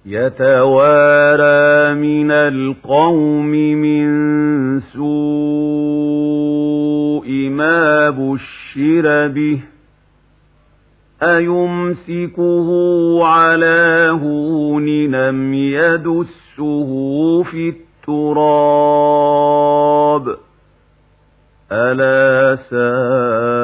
يتوارى من القوم من سوء ما بشر به أيمسكه على هون أم يدسه في التراب ألا ساء